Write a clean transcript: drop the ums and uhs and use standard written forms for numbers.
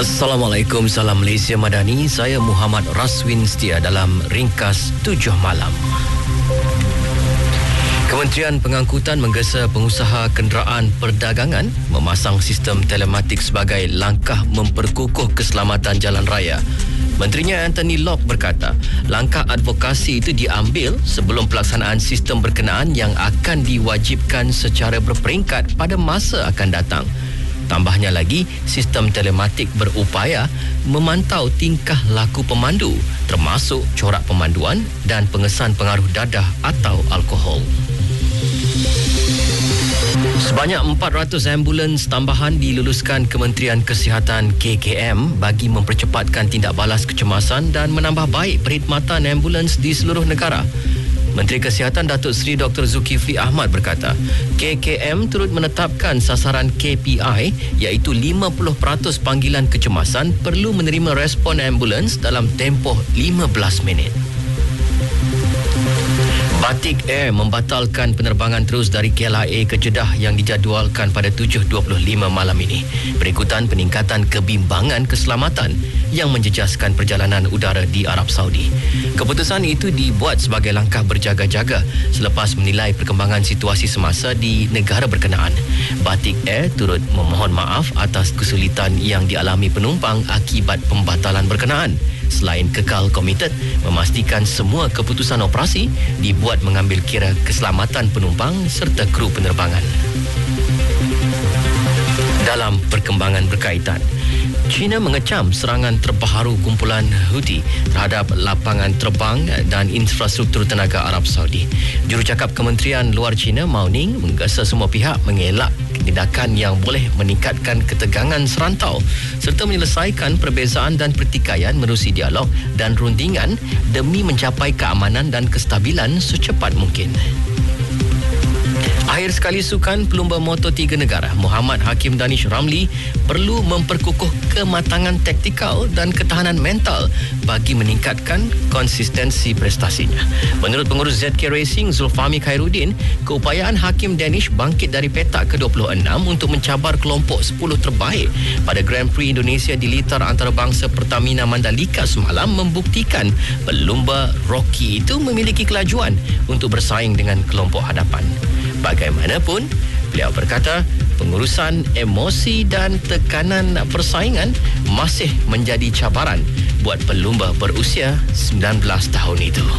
Assalamualaikum, salam Malaysia Madani. Saya Muhammad Raswin Setia dalam Ringkas 7 Malam. Kementerian Pengangkutan menggesa pengusaha kenderaan perdagangan memasang sistem telematik sebagai langkah memperkukuh keselamatan jalan raya. Menterinya Anthony Locke berkata, langkah advokasi itu diambil sebelum pelaksanaan sistem berkenaan yang akan diwajibkan secara berperingkat pada masa akan datang. Tambahnya lagi, sistem telematik berupaya memantau tingkah laku pemandu, termasuk corak pemanduan dan pengesan pengaruh dadah atau alkohol. Sebanyak 400 ambulans tambahan diluluskan Kementerian Kesihatan KKM bagi mempercepatkan tindak balas kecemasan dan menambah baik perkhidmatan ambulans di seluruh negara. Menteri Kesihatan Datuk Seri Dr. Zulkifli Ahmad berkata, KKM turut menetapkan sasaran KPI iaitu 50% panggilan kecemasan perlu menerima respon ambulans dalam tempoh 15 minit. Batik Air membatalkan penerbangan terus dari KLIA ke Jeddah yang dijadualkan pada 7.25 malam ini berikutan peningkatan kebimbangan keselamatan yang menjejaskan perjalanan udara di Arab Saudi. Keputusan itu dibuat sebagai langkah berjaga-jaga selepas menilai perkembangan situasi semasa di negara berkenaan. Batik Air turut memohon maaf atas kesulitan yang dialami penumpang akibat pembatalan berkenaan. Selain kekal komited memastikan semua keputusan operasi dibuat mengambil kira keselamatan penumpang serta kru penerbangan. Dalam perkembangan berkaitan, China mengecam serangan terbaru kumpulan Houthi terhadap lapangan terbang dan infrastruktur tenaga Arab Saudi. Jurucakap Kementerian Luar China, Mao Ning, menggesa semua pihak mengelak tindakan yang boleh meningkatkan ketegangan serantau serta menyelesaikan perbezaan dan pertikaian menerusi dialog dan rundingan demi mencapai keamanan dan kestabilan secepat mungkin. Akhir sekali sukan pelumba Moto3 negara Muhammad Hakim Danish Ramli perlu memperkukuh kematangan taktikal dan ketahanan mental bagi meningkatkan konsistensi prestasinya. Menurut pengurus ZK Racing Zulfahmi Khairuddin, keupayaan Hakim Danish bangkit dari petak ke-26 untuk mencabar kelompok 10 terbaik pada Grand Prix Indonesia di litar antarabangsa Pertamina Mandalika semalam membuktikan pelumba Rocky itu memiliki kelajuan untuk bersaing dengan kelompok hadapan. Bagaimanapun, beliau berkata, pengurusan emosi dan tekanan persaingan masih menjadi cabaran buat pelumba berusia 19 tahun itu.